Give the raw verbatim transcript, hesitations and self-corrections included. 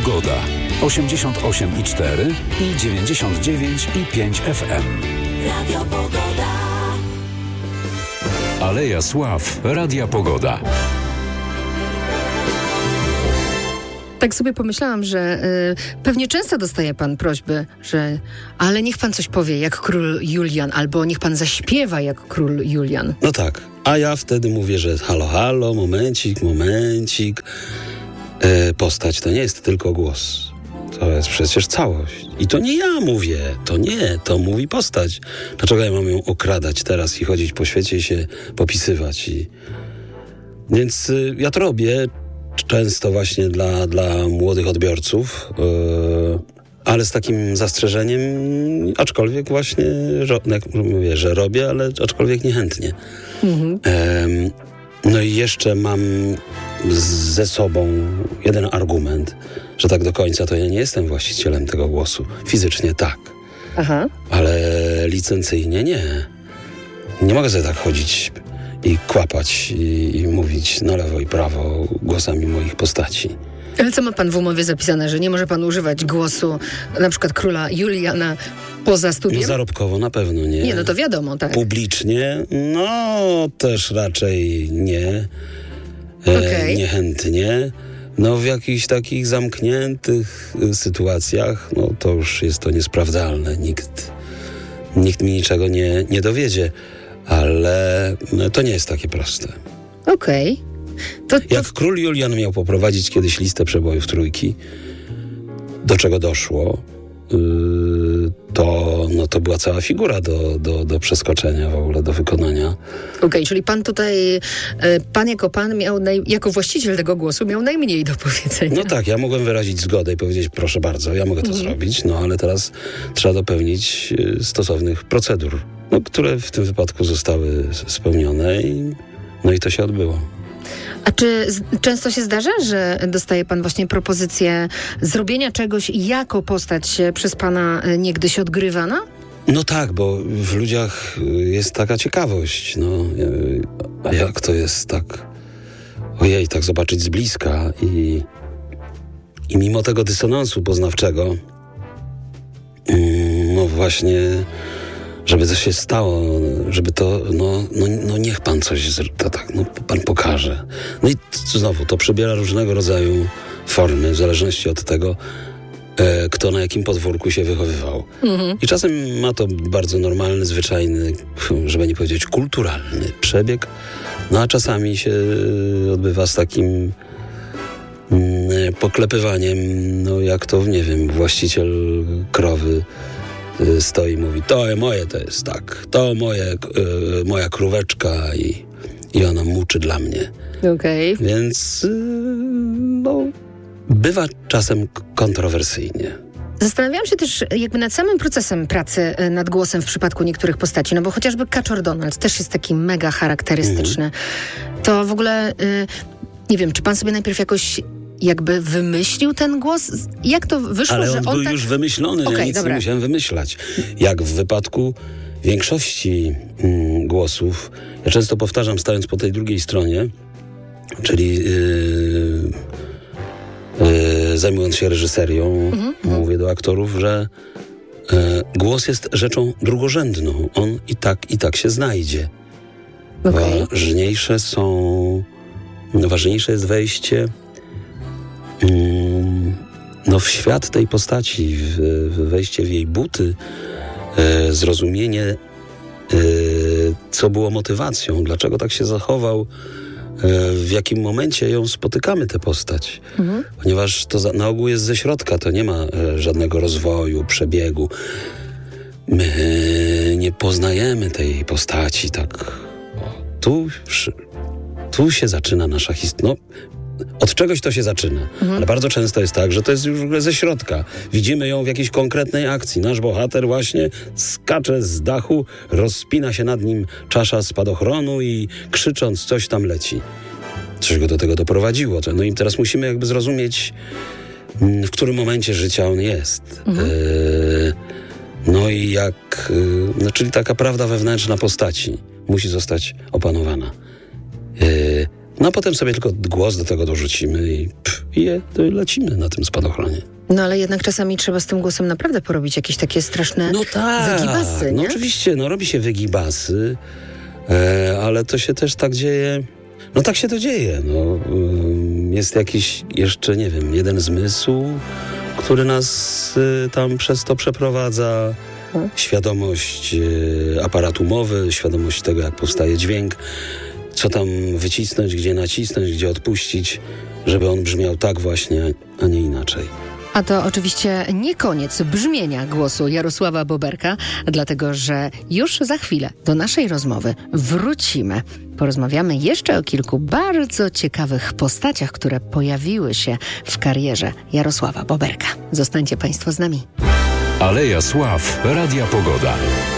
Pogoda. osiemdziesiąt osiem i cztery i dziewięćdziesiąt dziewięć i pięć F M. Radio Pogoda. Aleja Sław. Radia Pogoda. Tak sobie pomyślałam, że y, pewnie często dostaje pan prośby, że ale niech pan coś powie jak król Julian, albo niech pan zaśpiewa jak król Julian. No tak, a ja wtedy mówię, że halo, halo, momencik, momencik. E, postać to nie jest tylko głos. To jest przecież całość. I to nie ja mówię, to nie, to mówi postać. Dlaczego ja mam ją okradać teraz i chodzić po świecie i się popisywać? I... Więc y, ja to robię często właśnie dla, dla młodych odbiorców, yy, ale z takim zastrzeżeniem, aczkolwiek właśnie, ro, jak mówię, że robię, ale aczkolwiek niechętnie. Mhm. Yy, no i jeszcze mam ze sobą jeden argument, że tak do końca to ja nie jestem właścicielem tego głosu. Fizycznie tak, Aha. ale licencyjnie nie. Nie mogę sobie tak chodzić i kłapać i, i mówić na lewo i prawo głosami moich postaci. Ale co ma pan w umowie zapisane, że nie może pan używać głosu na przykład króla Juliana poza studiem? No zarobkowo na pewno nie. Nie, no to wiadomo, tak. Publicznie? No też raczej nie. E, okay. Niechętnie. No w jakichś takich zamkniętych sytuacjach, no to już jest to niesprawdzalne. Nikt, nikt mi niczego nie, nie dowiedzie. Ale to nie jest takie proste. Okej. Okay. To, to... Jak król Julian miał poprowadzić kiedyś listę przebojów trójki, do czego doszło, yy, to, no, to była cała figura do, do, do przeskoczenia w ogóle, do wykonania. Okej, okay, czyli pan tutaj, yy, pan jako pan miał, naj, jako właściciel tego głosu miał najmniej do powiedzenia. No tak, ja mogłem wyrazić zgodę i powiedzieć, proszę bardzo, ja mogę to mhm. zrobić, no ale teraz trzeba dopełnić yy, stosownych procedur, no, które w tym wypadku zostały spełnione i, no i to się odbyło. A czy z, często się zdarza, że dostaje pan właśnie propozycję zrobienia czegoś jako postać przez pana niegdyś odgrywana? No tak, bo w ludziach jest taka ciekawość, no. A jak to jest tak, ojej, tak zobaczyć z bliska i, i mimo tego dysonansu poznawczego, no właśnie... Żeby to się stało, żeby to, no, no, no niech pan coś, to tak, no pan pokaże. No i znowu, to przybiera różnego rodzaju formy, w zależności od tego, e, kto na jakim podwórku się wychowywał. Mhm. I czasem ma to bardzo normalny, zwyczajny, żeby nie powiedzieć kulturalny przebieg, no a czasami się odbywa z takim mm, poklepywaniem, no jak to, nie wiem, właściciel krowy stoi i mówi, to moje to jest tak, to moje, y, moja króweczka i, i ona muczy dla mnie. Okej. Okay. Więc y, no, bywa czasem kontrowersyjnie. Zastanawiałam się też jakby nad samym procesem pracy nad głosem w przypadku niektórych postaci, no bo chociażby Kaczor Donald też jest taki mega charakterystyczny. Mm. To w ogóle, y, nie wiem, czy pan sobie najpierw jakoś jakby wymyślił ten głos? Jak to wyszło, Ale on że on był tak... już wymyślony, okay, ja nic dobra. nie musiałem wymyślać. Jak w wypadku większości mm, głosów, ja często powtarzam, stając po tej drugiej stronie, czyli yy, yy, zajmując się reżyserią, mm-hmm. mówię do aktorów, że yy, głos jest rzeczą drugorzędną. On i tak, i tak się znajdzie. Okay. Ważniejsze są... Ważniejsze jest wejście no w świat tej postaci, w, w wejście w jej buty, e, zrozumienie, e, co było motywacją, dlaczego tak się zachował, e, w jakim momencie ją spotykamy, tę postać. Mhm. Ponieważ to za, na ogół jest ze środka, to nie ma e, żadnego rozwoju, przebiegu. My nie poznajemy tej postaci tak. O, tu, tu się zaczyna nasza historia. No, od czegoś to się zaczyna, mhm. ale bardzo często jest tak, że to jest już w ogóle ze środka. Widzimy ją w jakiejś konkretnej akcji. Nasz bohater właśnie skacze z dachu, rozpina się nad nim czasza spadochronu i krzycząc coś tam leci. Coś go do tego doprowadziło. No i teraz musimy jakby zrozumieć, w którym momencie życia on jest. Mhm. E, no i jak... E, no, czyli taka prawda wewnętrzna postaci musi zostać opanowana. E, No a potem sobie tylko głos do tego dorzucimy i, pff, i je, lecimy na tym spadochronie. No ale jednak czasami trzeba z tym głosem naprawdę porobić jakieś takie straszne no tak, wygibasy, nie? No oczywiście, no robi się wygibasy, e, ale to się też tak dzieje, no tak się to dzieje, no. Y, jest jakiś jeszcze, nie wiem, jeden zmysł, który nas y, tam przez to przeprowadza. Hmm. Świadomość y, aparatu mowy, świadomość tego, jak powstaje dźwięk, co tam wycisnąć, gdzie nacisnąć, gdzie odpuścić, żeby on brzmiał tak właśnie, a nie inaczej. A to oczywiście nie koniec brzmienia głosu Jarosława Boberka, dlatego że już za chwilę do naszej rozmowy wrócimy. Porozmawiamy jeszcze o kilku bardzo ciekawych postaciach, które pojawiły się w karierze Jarosława Boberka. Zostańcie Państwo z nami. Aleja Sław, Radia Pogoda.